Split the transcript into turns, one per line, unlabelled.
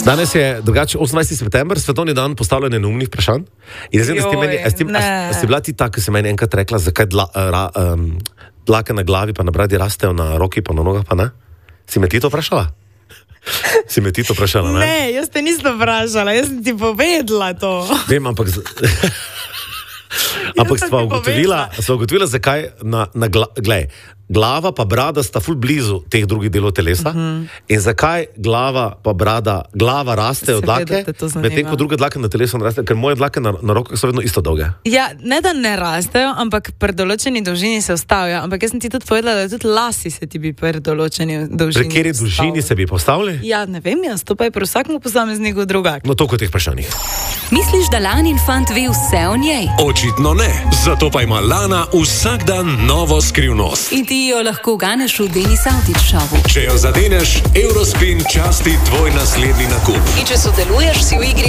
Danes je drugače 28. september, svetovni dan postavljanja neumnih vprašanj. In zdaj, si bila ti ta, ki si meni enkrat rekla, zakaj dlake na glavi pa na bradi rastejo, na roki pa na nogah pa ne? Si me ti to vprašala? Si me ti to vprašala, ne?
Ne, jaz te nisem vprašala, jaz sem ti povedala to.
Vem, ampak sva ugotovila, zakaj glava pa brada sta ful blizu teh drugih delov telesa in zakaj glava raste od dlake, medtem ko druge dlake na telesu ne rastejo, ker moje dlake na rokah so vedno isto dolge.
Ja, ne da ne rastejo, ampak pri določeni dolžini se ustavijo, ampak jaz sem ti tudi povedala, da tudi lasi se ti bi pri določeni dolžini.
Pri kateri dolžini se bi postavili?
Ja, ne vem, jaz to pa je pri vsakmu posamezniku drugače.
No, toliko teh vprašanjih.
Misliš, da Lanin fant ve vse o njej?
Očitno ne, zato pa ima Lana vsak dan novo skrivnost.
In ti jo lahko ganeš v Denis Avdić šovu.
Če jo zadeneš, Eurospin časti tvoj naslednji nakup.
In če sodeluješ, si v igri